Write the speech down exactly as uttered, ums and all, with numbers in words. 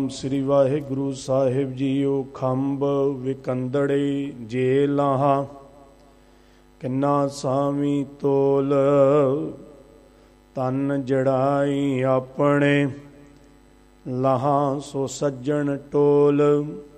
ਸ੍ਰੀ ਵਾਹਿਗੁਰੂ ਸਾਹਿਬ JIO. ਖੰਭ ਵਿਕੰਦੜੇ ਜੇ ਲਾਹਾ, ਕਿੰਨਾ ਸਾਵੀ ਤੋਲ। ਤਨ ਜੜਾਈ ਆਪਣੇ, ਲਾਹਾਂ ਸੋ ਸੱਜਣ ਟੋਲ।